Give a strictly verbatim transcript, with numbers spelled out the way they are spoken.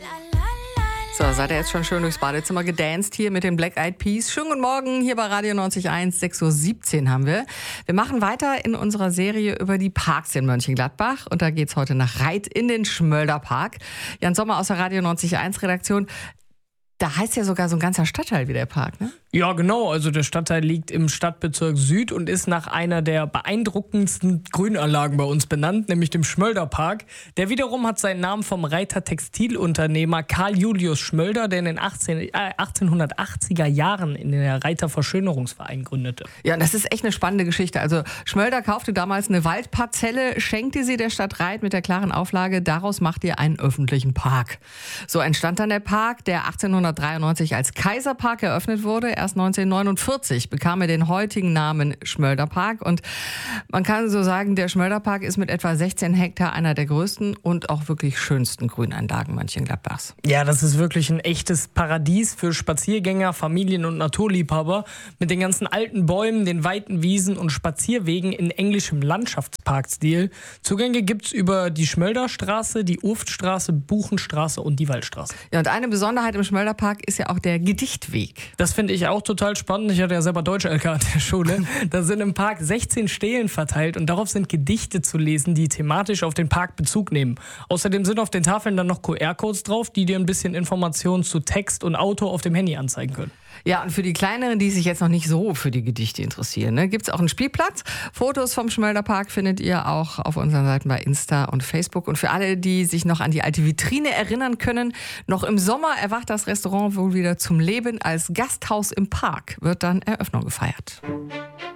So, seid ihr jetzt schon schön durchs Badezimmer gedanced hier mit den Black Eyed Peas? Schönen guten Morgen hier bei Radio neunzig Komma eins, sechs Uhr siebzehn haben wir. Wir machen weiter in unserer Serie über die Parks in Mönchengladbach und da geht's heute nach Reit in den Schmölderpark. Jan Sommer aus der Radio neunzig Komma eins Redaktion. Da heißt ja sogar so ein ganzer Stadtteil wie der Park, ne? Ja, genau. Also der Stadtteil liegt im Stadtbezirk Süd und ist nach einer der beeindruckendsten Grünanlagen bei uns benannt, nämlich dem Schmölderpark. Der wiederum hat seinen Namen vom Reiter Textilunternehmer Karl Julius Schmölder, der in den achtzehnhundertachtziger Jahren in der Reiter Verschönerungsverein gründete. Ja, und das ist echt eine spannende Geschichte. Also Schmölder kaufte damals eine Waldparzelle, schenkte sie der Stadt Reit mit der klaren Auflage, daraus macht ihr einen öffentlichen Park. So entstand dann der Park, der achtzehnhundertdreiundneunzig als Kaiserpark eröffnet wurde. Erst neunzehnhundertneunundvierzig bekam er den heutigen Namen Schmölderpark und man kann so sagen, der Schmölderpark ist mit etwa sechzehn Hektar einer der größten und auch wirklich schönsten Grünanlagen Mönchengladbachs. Ja, das ist wirklich ein echtes Paradies für Spaziergänger, Familien- und Naturliebhaber mit den ganzen alten Bäumen, den weiten Wiesen und Spazierwegen in englischem Landschaftsparkstil. Zugänge gibt's über die Schmölderstraße, die Urftstraße, Buchenstraße und die Waldstraße. Ja, und eine Besonderheit im Schmölderpark ist ja auch der Gedichtweg. Das finde ich auch total spannend. Ich hatte ja selber Deutsch-L K an der Schule. Da sind im Park sechzehn Stelen verteilt und darauf sind Gedichte zu lesen, die thematisch auf den Park Bezug nehmen. Außerdem sind auf den Tafeln dann noch Q R-Codes drauf, die dir ein bisschen Informationen zu Text und Autor auf dem Handy anzeigen können. Ja, und für die Kleineren, die sich jetzt noch nicht so für die Gedichte interessieren, ne, gibt es auch einen Spielplatz. Fotos vom Schmölderpark findet ihr auch auf unseren Seiten bei Insta und Facebook. Und für alle, die sich noch an die alte Vitrine erinnern können, noch im Sommer erwacht das Restaurant wohl wieder zum Leben. Als Gasthaus im Park wird dann Eröffnung gefeiert.